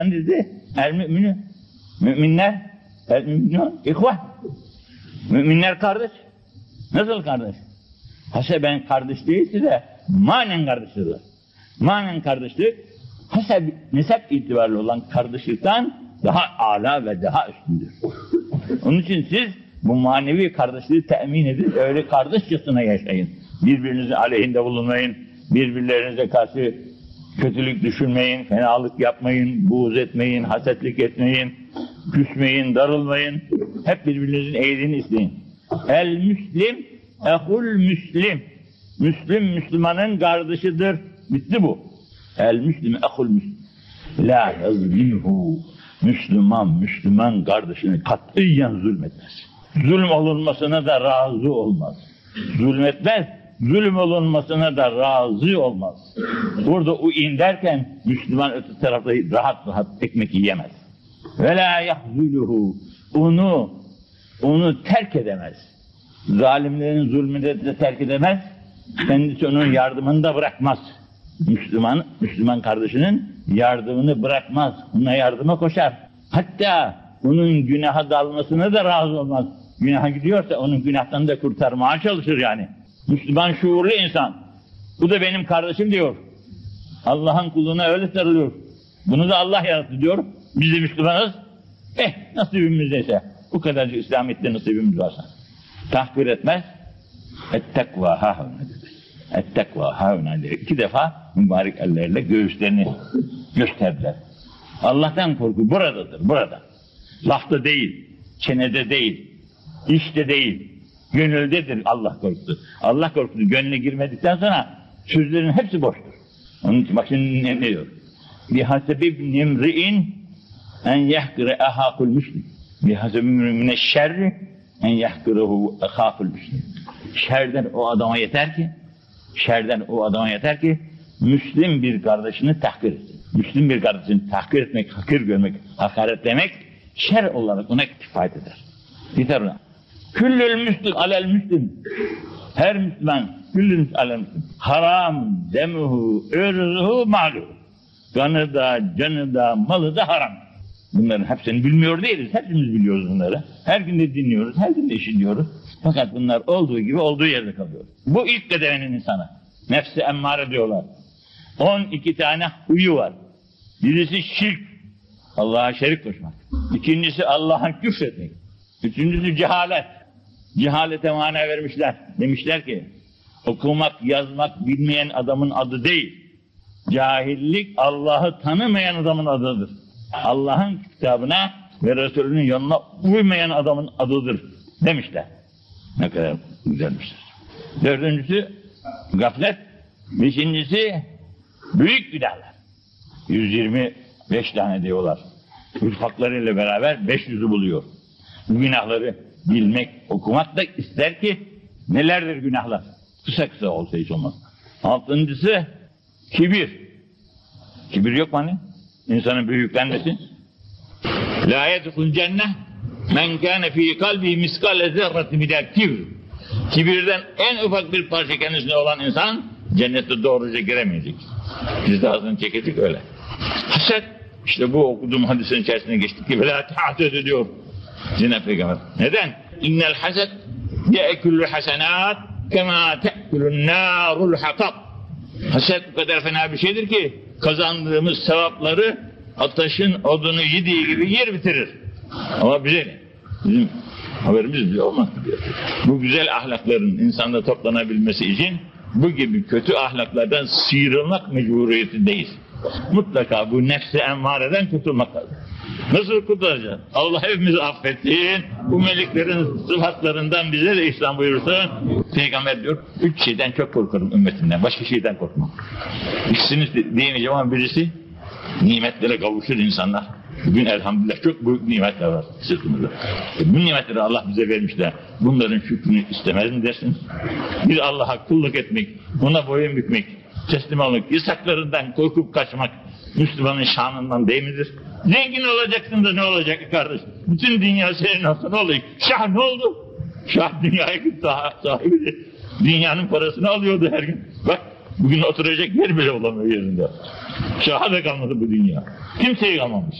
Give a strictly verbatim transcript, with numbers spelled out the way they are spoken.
dedi, el müminü, müminler, el müminun, ihvan. Müminler kardeş. Nasıl kardeş? Haseben kardeş değilse de manen kardeştirler. Manen kardeşlik, haseb, nesep itibarlı olan kardeşlikten daha âlâ ve daha üstündür. Onun için siz bu manevi kardeşliği temin edin, öyle kardeşçesine yaşayın. Birbirinizin aleyhinde bulunmayın, birbirlerinize karşı kötülük düşünmeyin, fenalık yapmayın, buğz etmeyin, hasetlik etmeyin, küsmeyin, darılmayın. Hep birbirinizin iyiliğini isteyin. El müslim, ehul müslim. Müslim, Müslümanın kardeşidir. Bitti bu. El müslim, ehul müslim. La yazlimhu. Müslüman, Müslüman kardeşine katiyen zulmetmez. Zulm olunmasına da razı olmaz. Zulmetmez, zulüm olunmasına da razı olmaz. Burada o in derken Müslüman öte tarafta rahat rahat ekmek yiyemez. Ve la yahzuluhu. Onu, onu terk edemez. Zalimlerin zulmünde de terk edemez. Kendisi onun yardımını da bırakmaz. Müslüman, Müslüman kardeşinin yardımını bırakmaz. Ona yardıma koşar. Hatta onun günaha dalmasına da razı olmaz. Günaha gidiyorsa onun günahtan da kurtarmaya çalışır yani. Müslüman şuurlu insan. Bu da benim kardeşim diyor. Allah'ın kuluna öyle sarılıyor. Bunu da Allah yarattı diyor. Biz de Müslümanız. Eh nasibimiz neyse. Bu kadarcık İslamiyet'te nasibimiz varsa. Tahkir etmez. Et-tekva hâhûne dedi. Et-tekva hâhûne dedi. İki defa mübarek ellerle göğüslerini gösterdiler. Allah'tan korku buradadır, burada. Lafta değil, çenede değil, işte değil, gönüldedir Allah korkusu. Allah korkusu gönlüne girmedikten sonra sözlerin hepsi boştur. Onun için bak şimdi ne diyor? بِحَسَبِ بْنِ اِمْرِئِنْ اَنْ يَحْقِرَ اَحَاقُ الْمُسْلِمِ بِحَسَبِ مِنَ الشَّرِّ اَنْ يَحْقِرَهُ اَخَافُ الْمُسْلِمِ Şerden o adama yeter ki, şerden o adama yeter ki, Müslim bir kardeşini tahkir etsin. Müslim bir kardeşini tahkir etmek, hakir görmek, hakaretlemek, şer olarak ona kifayet eder. Yeter ona. Küllül müslim alel müslim. Her Müslüman, küllül müslim alel müslim. Haram, demuhu, ırzuhu, malum. Kanı da, canı da, malı da haram. Bunların hepsini bilmiyor değiliz. Hepimiz biliyoruz bunları. Her gün de dinliyoruz, her gün de işitiyoruz. Fakat bunlar olduğu gibi olduğu yerde kalıyor. Bu ilk kademenin insana. Nefsi emmare diyorlar. On iki tane huyu var. Birisi şirk, Allah'a şerik koşmak. İkincisi Allah'a küfretmek. Üçüncüsü cehalet. Cehalete mana vermişler. Demişler ki, okumak, yazmak bilmeyen adamın adı değil. Cahillik Allah'ı tanımayan adamın adıdır. Allah'ın kitabına ve Resulünün yoluna uymayan adamın adıdır demişler. Ne kadar güzelmişler. Dördüncüsü gaflet. Beşincisi büyük günahlar. yüz yirmi beş tane diyorlar. Ufaklarıyla beraber beş yüzü buluyor. Bu günahları bilmek, okumak da ister ki nelerdir günahlar? Kısa kısa olsa hiç olmaz. Altıncısı kibir. Kibir yok mu hani? İnsanın büyüklenmesi. La yedhul cennet men kâne fî kalbi miskâle zerreti minel kibr. Kibirden en ufak bir parça kendisine olan insan cennete doğruca giremeyecek. Biz de ağzını çekecek öyle. Haset. İşte bu okuduğum hadisin içerisine geçtik ki velâ te'ated diyor Cenab-ı Peygamber. Neden? İnnel haset ye'ekulü hasenat kemâ te'kulün nârul hakab. Haset bu kadar fena bir şeydir ki kazandığımız sevapları ateşin odunu yediği gibi yer bitirir. Ama bize ne? Bizim haberimiz bile olmaz. Bu güzel ahlakların insanda toplanabilmesi için bu gibi kötü ahlaklardan sıyrılmak mecburiyetindeyiz. Mutlaka bu nefsi emmareden kurtulmak lazım. Nasıl kurtulacağız? Allah hepimizi affetsin. Bu meleklerin sıfatlarından bize de İslam buyursun. Peygamber diyor, üç şeyden çok korkarım ümmetinden. Başka şeyden korkmam. İkisini diyemeyeceğim ama birisi nimetlere kavuşur insanlar. Bugün elhamdülillah çok büyük nimetler var sırtımızda. Bu nimetleri Allah bize vermişler. Bunların şükrünü istemez mi dersiniz? Bir Allah'a kulluk etmek, ona boyun bükmek, teslim olmak, yasaklarından korkup kaçmak Müslümanın şanından değil midir? Zengin olacaksın da ne olacak kardeş? Bütün dünya senin olsa ne olacak? Şah ne oldu? Şah dünyaya sahibi. Dünyanın parasını alıyordu her gün. Bak Bugün oturacak yer bile bulamıyor yerinde. Şaha da kalmadı bu dünya. Kimseye kalmamış.